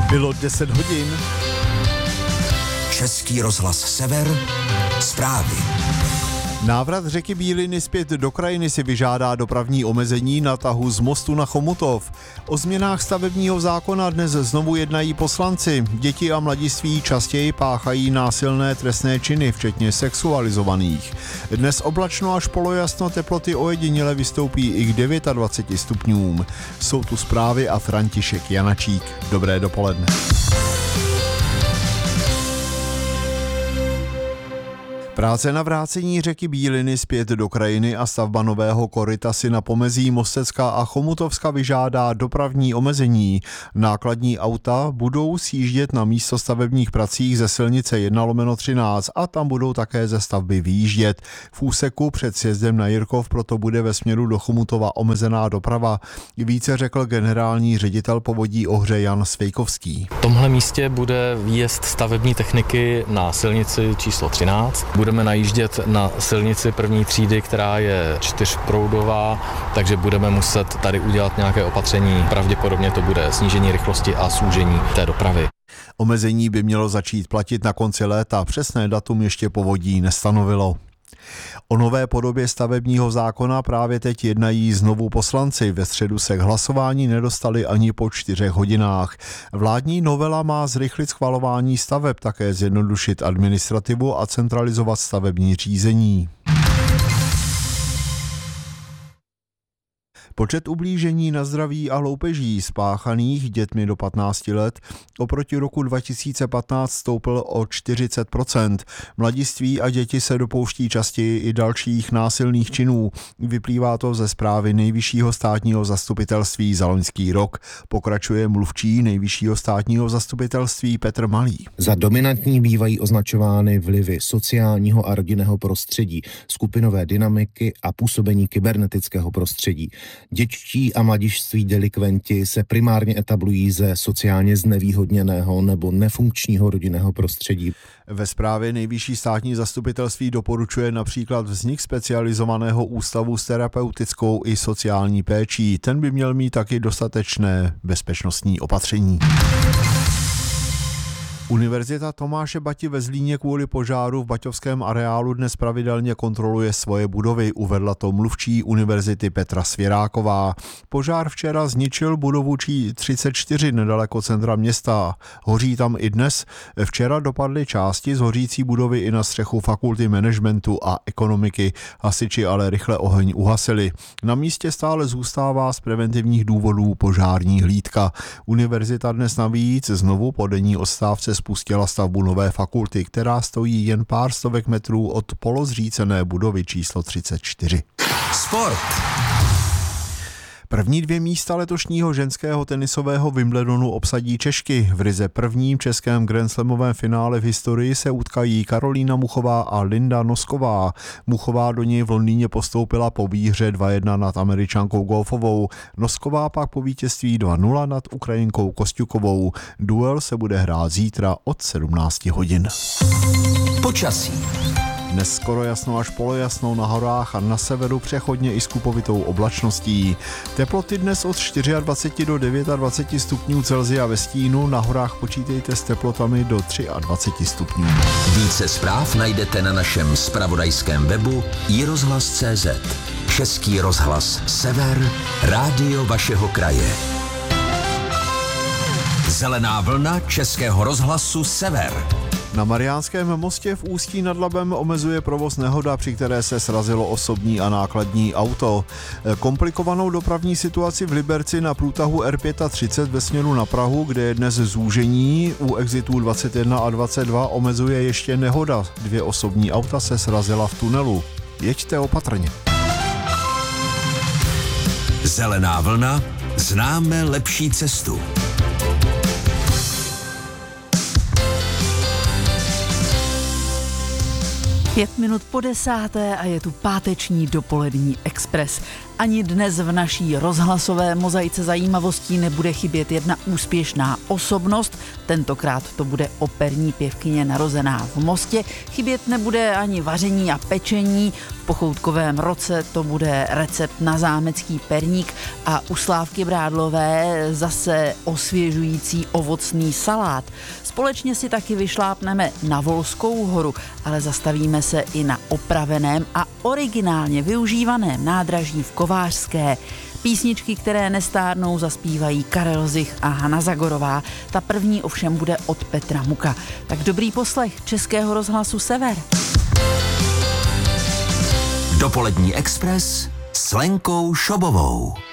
Bylo 10 hodin. Český rozhlas Sever, zprávy. Návrat řeky Bíliny zpět do krajiny si vyžádá dopravní omezení na tahu z mostu na Chomutov. O změnách stavebního zákona dnes znovu jednají poslanci. Děti a mladiství častěji páchají násilné trestné činy, včetně sexualizovaných. Dnes oblačno až polojasno, teploty ojediněle vystoupí i k 29 stupňům. Jsou tu zprávy a František Janačík. Dobré dopoledne. Práce na vrácení řeky Bíliny zpět do krajiny a stavba nového koryta si na pomezí Mostecka a Chomutovska vyžádá dopravní omezení. Nákladní auta budou sjíždět na místo stavebních pracích ze silnice 1/13 a tam budou také ze stavby vyjíždět. V úseku před sjezdem na Jirkov proto bude ve směru do Chomutova omezená doprava. Více řekl generální ředitel povodí Ohře Jan Svejkovský. V tomhle místě bude výjezd stavební techniky na silnici číslo 13. Budeme najíždět na silnici první třídy, která je 4proudová, takže budeme muset tady udělat nějaké opatření. Pravděpodobně to bude snížení rychlosti a zúžení té dopravy. Omezení by mělo začít platit na konci léta, přesné datum ještě povodí nestanovilo. O nové podobě stavebního zákona právě teď jednají znovu poslanci. Ve středu se k hlasování nedostali ani po 4 hodinách. Vládní novela má zrychlit schvalování staveb, také zjednodušit administrativu a centralizovat stavební řízení. Počet ublížení na zdraví a loupeží spáchaných dětmi do 15 let oproti roku 2015 stoupl o 40%. Mladiství a děti se dopouští častěji i dalších násilných činů. Vyplývá to ze zprávy Nejvyššího státního zastupitelství za loňský rok. Pokračuje mluvčí Nejvyššího státního zastupitelství Petr Malý. Za dominantní bývají označovány vlivy sociálního a rodinného prostředí, skupinové dynamiky a působení kybernetického prostředí. Dětští a mladiství delikventi se primárně etablují ze sociálně znevýhodněného nebo nefunkčního rodinného prostředí. Ve zprávě Nejvyšší státní zastupitelství doporučuje například vznik specializovaného ústavu s terapeutickou i sociální péčí. Ten by měl mít taky dostatečné bezpečnostní opatření. Univerzita Tomáše Bati ve Zlíně kvůli požáru v baťovském areálu dnes pravidelně kontroluje svoje budovy, uvedla to mluvčí univerzity Petra Svěráková. Požár včera zničil budovu 34 nedaleko centra města. Hoří tam i dnes. Včera dopadly části z hořící budovy i na střechu fakulty managementu a ekonomiky. Hasiči ale rychle oheň uhasili. Na místě stále zůstává z preventivních důvodů požární hlídka. Univerzita dnes navíc znovu po denní odstávce spustila stavbu nové fakulty, která stojí jen pár stovek metrů od polozřícené budovy číslo 34. Sport. První 2 místa letošního ženského tenisového Wimbledonu obsadí Češky. V ryze prvním českém grandslamovém finále v historii se utkají Karolína Muchová a Linda Nosková. Muchová do něj v Londýně postoupila po výhře 2-1 nad Američankou Golfovou. Nosková pak po vítězství 2-0 nad Ukrajinkou Kostjukovou. Duel se bude hrát zítra od 17 hodin. Počasí. Dnes skoro jasno až polojasno na horách a na severu přechodně i s kupovitou oblačností. Teploty dnes od 24 do 29 stupňů Celsia ve stínu, na horách počítejte s teplotami do 23 stupňů. Více zpráv najdete na našem zpravodajském webu iRozhlas.cz. Český rozhlas Sever, rádio vašeho kraje. Zelená vlna Českého rozhlasu Sever. Na Mariánském mostě v Ústí nad Labem omezuje provoz nehoda, při které se srazilo osobní a nákladní auto. Komplikovanou dopravní situaci v Liberci na průtahu R35 ve směru na Prahu, kde je dnes zúžení, u exitů 21 a 22 omezuje ještě nehoda. 2 osobní auta se srazila v tunelu. Jeďte opatrně. Zelená vlna, známe lepší cestu. 9:05 a je tu páteční dopolední Express. Ani dnes v naší rozhlasové mozaice zajímavostí nebude chybět jedna úspěšná osobnost. Tentokrát to bude operní pěvkyně narozená v Mostě. Chybět nebude ani vaření a pečení. V pochoutkovém roce to bude recept na zámecký perník a u Slávky Brádlové zase osvěžující ovocný salát. Společně si taky vyšlápneme na Volskou horu, ale zastavíme se i na opraveném a originálně využívaném nádraží v Kovářské. Písničky, které nestárnou, zaspívají Karel Zich a Hana Zagorová. Ta první ovšem bude od Petra Muka. Tak dobrý poslech Českého rozhlasu Sever. Dopolední Express s Lenkou Šobovou.